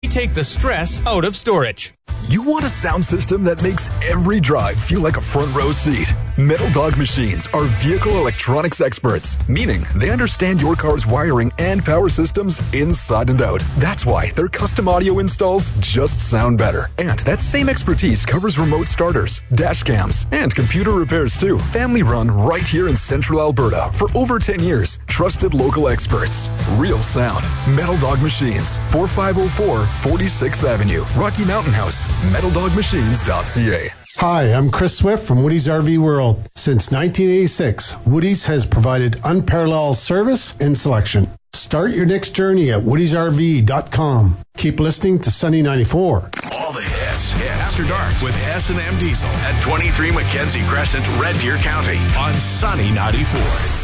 take the stress out of storage. You want a sound system that makes every drive feel like a front row seat? Metal Dog Machines are vehicle electronics experts, meaning they understand your car's wiring and power systems inside and out. That's why their custom audio installs just sound better. And that same expertise covers remote starters, dash cams, and computer repairs too. Family run right here in central Alberta for over 10 years. Trusted local experts. Real sound. Metal Dog Machines, 4504 46th Avenue, Rocky Mountain House. MetalDogMachines.ca. Hi, I'm Chris Swift from Woody's RV World. Since 1986, Woody's has provided unparalleled service and selection. Start your next journey at woodysrv.com. Keep listening to Sunny 94. All the hits after dark with S&M Diesel at 23 Mackenzie Crescent, Red Deer County on Sunny 94.